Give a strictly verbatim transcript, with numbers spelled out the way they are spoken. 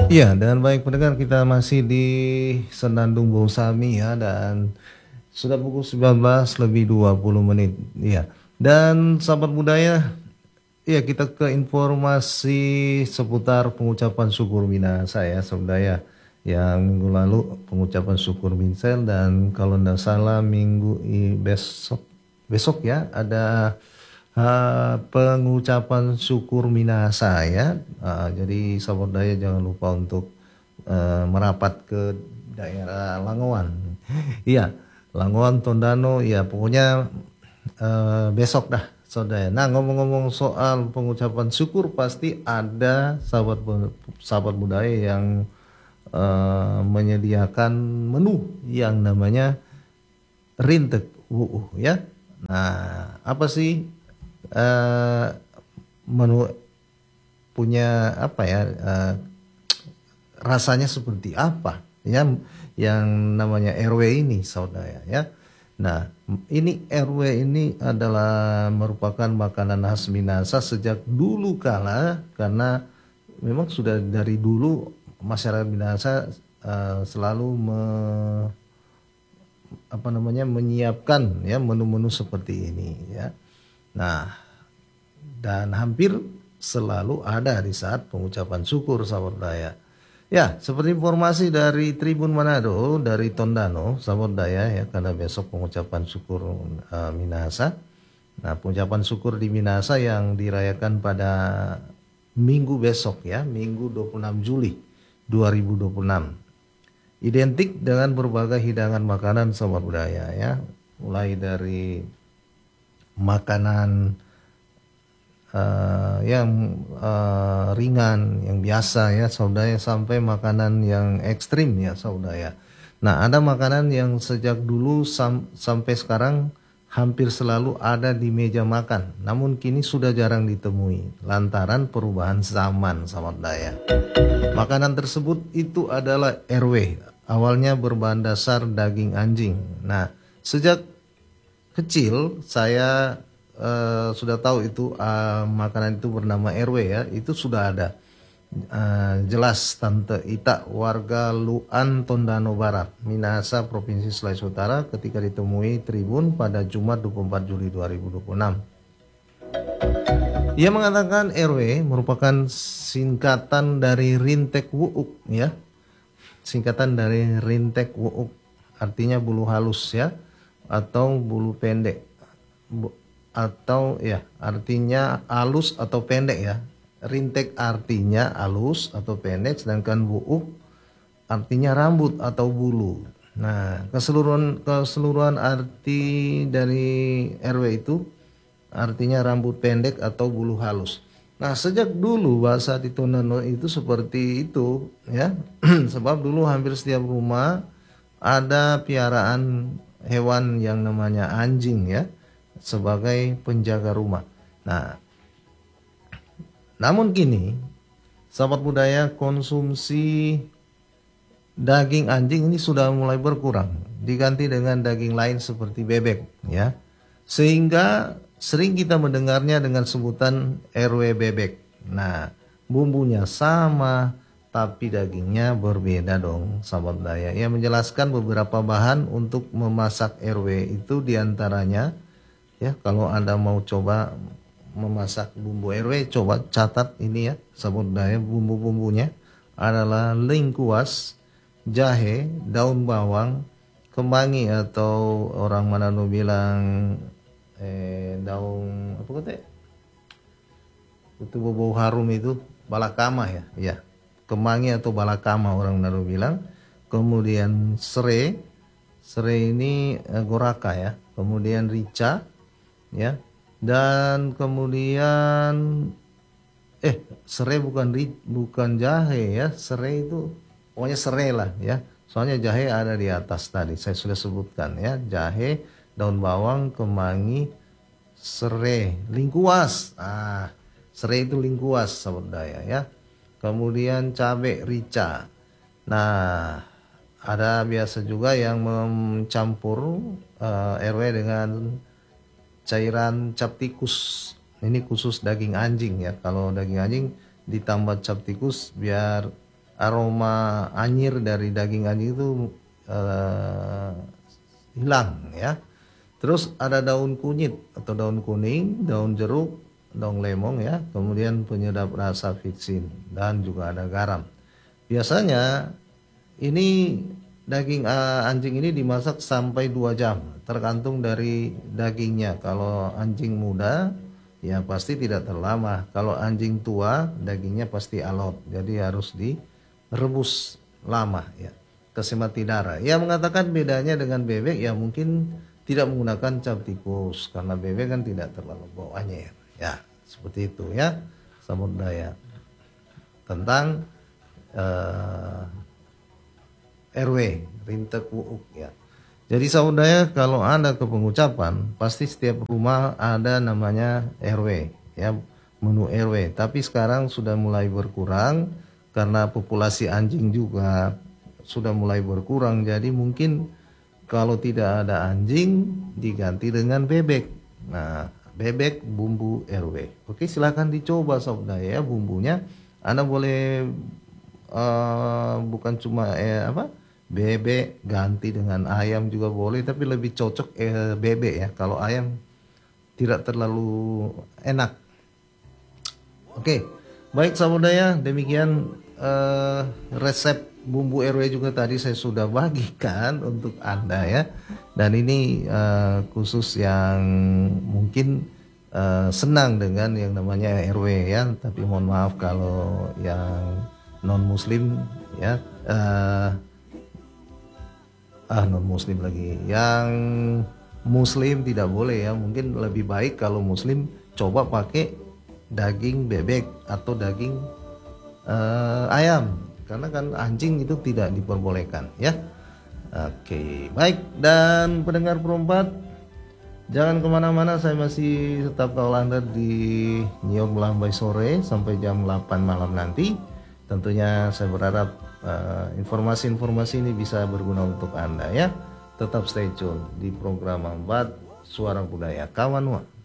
Iya, dengan baik pendengar kita masih di Senandung Bung Sami ya, dan sudah pukul sembilan belas lebih dua puluh menit. Iya. Dan sahabat budaya, iya kita ke informasi seputar pengucapan syukur Minahasa ya, sahabat budaya. Yang minggu lalu pengucapan syukur Minsel, dan kalau tidak salah minggu i- besok besok ya ada uh, pengucapan syukur Minahasa ya. Uh, jadi sahabat daya jangan lupa untuk uh, merapat ke daerah Langowan. Iya, Langowan, Tondano, ya pokoknya uh, besok dah saudara. Nah, ngomong-ngomong soal pengucapan syukur, pasti ada sahabat sahabat budaya yang uh, menyediakan menu yang namanya rintek wuuh ya. Nah, apa sih uh, menu punya apa ya, uh, rasanya seperti apa ya yang namanya R W ini saudara ya. Nah, ini R W ini adalah merupakan makanan khas Minahasa sejak dulu kala, karena memang sudah dari dulu masyarakat Minahasa uh, selalu me, apa namanya menyiapkan ya menu-menu seperti ini ya. Nah, dan hampir selalu ada di saat pengucapan syukur sahabat daya. Ya, seperti informasi dari Tribun Manado, dari Tondano, sahabat daya ya, karena besok pengucapan syukur uh, Minahasa. Nah, pengucapan syukur di Minahasa yang dirayakan pada minggu besok ya, Minggu dua puluh enam Juli dua ribu dua puluh enam. Identik dengan berbagai hidangan makanan sahabat budaya ya, mulai dari makanan uh, yang uh, ringan, yang biasa ya saudara, sampai makanan yang ekstrim ya saudara. Nah, ada makanan yang sejak dulu sam sampai sekarang hampir selalu ada di meja makan, namun kini sudah jarang ditemui lantaran perubahan zaman saudara. Makanan tersebut itu adalah R W, awalnya berbahan dasar daging anjing. Nah, sejak kecil saya uh, sudah tahu itu uh, makanan itu bernama R W ya, itu sudah ada. Uh, jelas Tante Ita, warga Luan, Tondano Barat, Minahasa, Provinsi Sulawesi Utara, ketika ditemui Tribun pada Jumat dua puluh empat Juli dua ribu dua puluh enam. Ia mengatakan R W merupakan singkatan dari Rintek Wuuk ya. Singkatan dari Rintek Wuuk, artinya bulu halus ya, atau bulu pendek. Bu, atau ya, artinya halus atau pendek ya. Rintek artinya halus atau pendek, sedangkan Wuuk artinya rambut atau bulu. Nah, keseluruhan keseluruhan arti dari R W itu artinya rambut pendek atau bulu halus. Nah, sejak dulu bahasa di Tondano itu seperti itu ya. Sebab dulu hampir setiap rumah ada piaraan hewan yang namanya anjing ya, sebagai penjaga rumah. Nah, namun kini sahabat budaya, konsumsi daging anjing ini sudah mulai berkurang, diganti dengan daging lain seperti bebek ya. Sehingga sering kita mendengarnya dengan sebutan R W bebek. Nah, bumbunya sama tapi dagingnya berbeda dong sahabat daya. Ia menjelaskan beberapa bahan untuk memasak R W itu diantaranya ya, kalau Anda mau coba memasak bumbu R W, coba catat ini ya sahabat daya, bumbu-bumbunya adalah lengkuas, jahe, daun bawang, kemangi atau orang Manado bilang eh daun apa kata itu bau harum itu balakama ya, ya kemangi atau balakama orang Manado bilang. Kemudian serai, serai ini eh, goraka ya, kemudian rica ya, dan kemudian eh serai bukan ri, bukan jahe ya, serai itu pokoknya serai lah ya, soalnya jahe ada di atas tadi saya sudah sebutkan ya, jahe, daun bawang, kemangi, serai, lingkuas. Ah, serai itu lingkuas sahabat daya ya. Kemudian cabai rica. Nah, ada biasa juga yang mencampur uh, R W dengan cairan cap tikus. Ini khusus daging anjing ya. Kalau daging anjing ditambah cap tikus biar aroma anyir dari daging anjing itu uh, hilang ya. Terus ada daun kunyit atau daun kuning, daun jeruk, daun lemon ya, kemudian penyedap rasa vitsin dan juga ada garam. Biasanya ini daging uh, anjing ini dimasak sampai dua jam, tergantung dari dagingnya. Kalau anjing muda ya pasti tidak terlama. Kalau anjing tua dagingnya pasti alot, jadi harus direbus lama ya. Kesemati darah. Ia mengatakan bedanya dengan bebek ya mungkin tidak menggunakan cap tikus karena bebek kan tidak terlalu bau anjir. Ya, seperti itu ya. Sahabat budaya. Tentang uh, R W, Rintek Wuuk ya. Jadi sahabat budaya, kalau Anda ke pengucapan, pasti setiap rumah ada namanya R W ya, menu R W. Tapi sekarang sudah mulai berkurang karena populasi anjing juga sudah mulai berkurang. Jadi mungkin kalau tidak ada anjing diganti dengan bebek. Nah, bebek bumbu R W. Oke, silahkan dicoba sahabat budaya ya bumbunya. Anda boleh uh, bukan cuma eh, apa bebek ganti dengan ayam juga boleh, tapi lebih cocok eh, bebek ya. Kalau ayam tidak terlalu enak. Oke, baik sahabat budaya, demikian uh, resep bumbu R W juga tadi saya sudah bagikan untuk Anda ya. Dan ini uh, khusus yang mungkin uh, senang dengan yang namanya R W ya. Tapi mohon maaf kalau yang non muslim ya, uh, ah non muslim lagi, yang muslim tidak boleh ya. Mungkin lebih baik kalau muslim coba pakai daging bebek atau daging uh, ayam, karena kan anjing itu tidak diperbolehkan ya. Oke, baik. Dan pendengar perempat, jangan kemana-mana, saya masih tetap kawal Anda di Nyiok Melambai Sore sampai jam delapan malam nanti. Tentunya saya berharap uh, informasi-informasi ini bisa berguna untuk Anda ya. Tetap stay tune di program empat Suara Budaya Kawan Wa.